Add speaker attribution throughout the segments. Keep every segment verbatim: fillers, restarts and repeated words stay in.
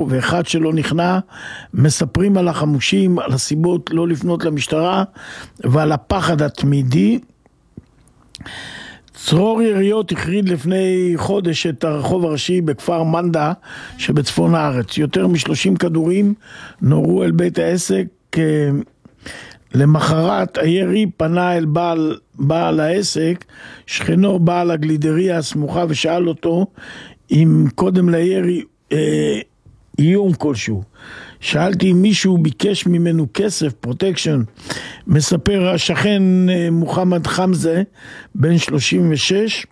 Speaker 1: לעבור, ואחד שלא נכנע, מספרים על החמושים, על הסיבות לא לפנות למשטרה, ועל הפחד התמידי. צרור יריות החריד לפני חודש את הרחוב הראשי בכפר מנדה שבצפון הארץ. יותר משלושים כדורים נורו אל בית העסק. למחרת הירי פנה אל בעל, בעל העסק, שכנו בעל הגלידריה הסמוכה, ושאל אותו אם קודם לירי אה, איום כלשהו. שאלתי אם מישהו ביקש ממנו כסף, פרוטקשן. מספר השכן אה, מוחמד חמזה, בן שלושים ושש,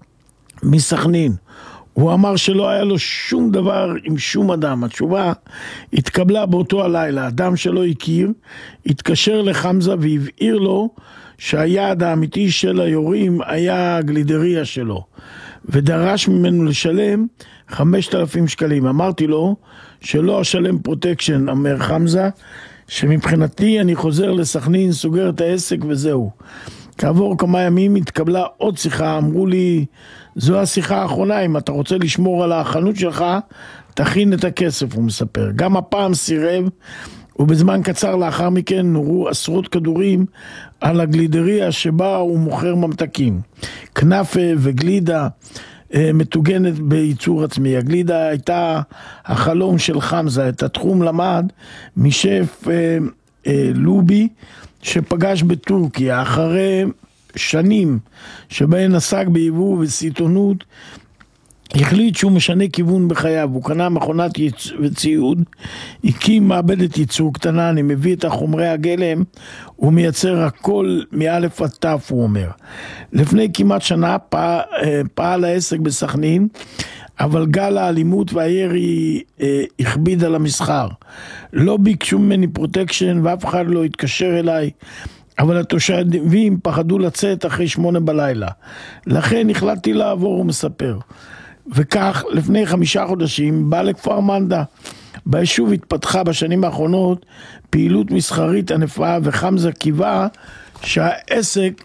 Speaker 1: מסכנין. הוא אמר שלא היה לו שום דבר עם שום אדם. התשובה התקבלה באותו הלילה. אדם שלא הכיר, התקשר לחמזה והבהיר לו שהיעד האמיתי של היורים היה הגלידריה שלו, ודרש ממנו לשלם חמשת אלפים שקלים. אמרתי לו שלא אשלם פרוטקשן, אמר חמזה, שמבחינתי אני חוזר לסכנין, סוגר את העסק וזהו. כעבור כמה ימים התקבלה עוד שיחה, אמרו לי, זו השיחה האחרונה, אם אתה רוצה לשמור על החנות שלך, תכין את הכסף, הוא מספר. גם הפעם סירב, ובזמן קצר לאחר מכן נורו עשרות כדורים על הגלידריה שבה הוא מוכר ממתקים. כנפה וגלידה מתוגנת בייצור עצמי. הגלידה הייתה החלום של חמזה, את התחום למד משף אה, אה, לובי, שפגש בטורקיה. אחרי שנים שבהן עסק ביבוא וסיטונות, החליט שהוא משנה כיוון בחייו. הוא קנה מכונת ייצ... וציוד, הקים מעבדת ייצור קטנה, אני מביא את החומרי הגלם, הוא מייצר הכל מאלף עד תף, הוא אומר. לפני כמעט שנה פעל, פעל העסק בסכנין, אבל גל האלימות והירי אה, הכביד על המסחר. לא ביקשו ממני פרוטקשן ואף אחד לא התקשר אליי, אבל התושבים פחדו לצאת אחרי שמונה בלילה. לכן החלטתי לעבור, הוא מספר. וכך, לפני חמישה חודשים, בא לכפר מנדה. ביישוב התפתחה בשנים האחרונות פעילות מסחרית ענפה, וחמזה קיווה שהעסק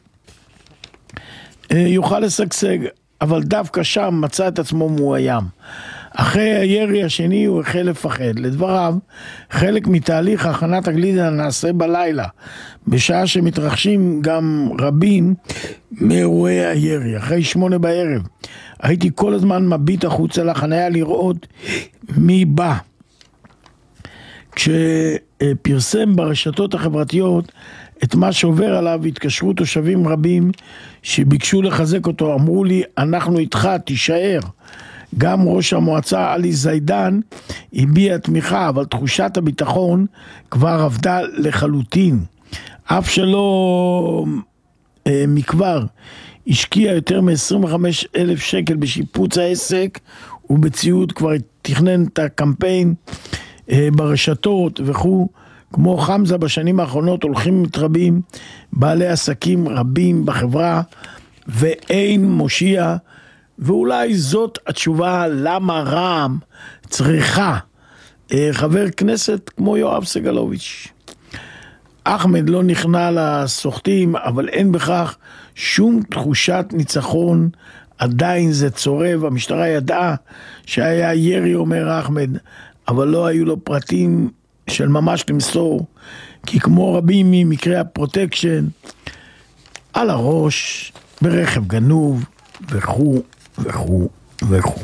Speaker 1: יוכל לשגשג, אבל דווקא שם מצא את עצמו מאוים. אחרי הירי השני הוא החל לפחד. לדבריו, חלק מתהליך הכנת הגלידה נעשה בלילה, בשעה שמתרחשים גם רבים מאירועי הירי. אחרי שמונה בערב, הייתי כל הזמן מביט החוצה לחניה לראות מי בא. כשפרסם ברשתות החברתיות את מה שעובר עליו, התקשרו תושבים רבים שביקשו לחזק אותו. אמרו לי, אנחנו איתך, תישאר. גם ראש המועצה עלי זיידן הביע תמיכה, אבל תחושת הביטחון כבר עבדה לחלוטין. אף שלא אה, מכבר השקיע יותר מ-עשרים וחמישה אלף שקל בשיפוץ העסק ובציוד, כבר תכנן את הקמפיין אה, ברשתות וכו'. כמו חמזה, בשנים האחרונות הולכים מתרבים בעלי עסקים רבים בחברה, ואין מושיע. ואולי זאת התשובה למה רע"מ צריכה אה, חבר כנסת כמו יואב סגלוביץ'. אחמד לא נכנע לסוחטים, אבל אין בכך שום תחושת ניצחון. עדיין זה צורב. המשטרה ידעה שהיה ירי, אומר אחמד, אבל לא היו לו פרטים של ממש למסור, כי כמו רבים ממקרי הפרוטקשן, על הראש, ברכב גנוב וכו' וכו' וכו'.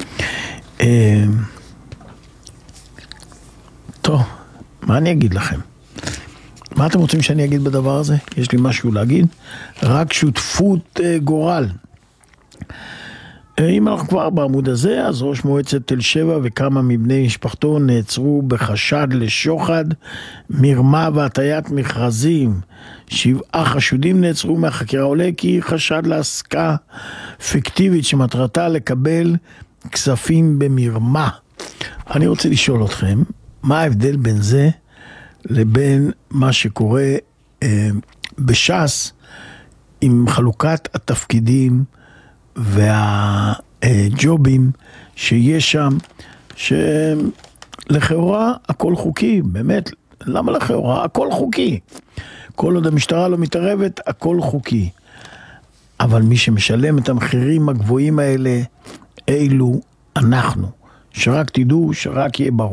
Speaker 1: טוב, מה אני אגיד לכם? מה אתם רוצים שאני אגיד בדבר הזה? יש לי משהו להגיד? רק שותפות גורל. אם אנחנו כבר בעמוד הזה, אז ראש מועצת תל שבע וכמה מבני משפחתו נעצרו בחשד לשוחד, מרמה והטיית מכרזים. שבעה חשודים נעצרו. מהחקירה עולה כי חשד לעסקה פיקטיבית שמטרתה לקבל כספים במרמה. אני רוצה לשאול אתכם, מה ההבדל בין זה לבין מה שקורה אה, בש"ס עם חלוקת התפקידים והג'ובים שיש שם, שלכאורה הכל חוקי, באמת, למה לכאורה? הכל חוקי. כל עוד המשטרה לא מתערבת, הכל חוקי. אבל מי שמשלם את המחירים הגבוהים האלה, אילו אנחנו. שרק תדעו, שרק יהיה ברור.